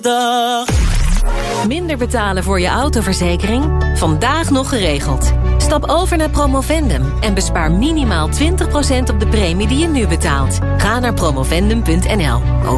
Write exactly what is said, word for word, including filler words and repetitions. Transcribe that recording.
Dag. Minder betalen voor je autoverzekering? Vandaag nog geregeld. Stap over naar Promovendum en bespaar minimaal twintig procent op de premie die je nu betaalt. Ga naar promovendum punt n l.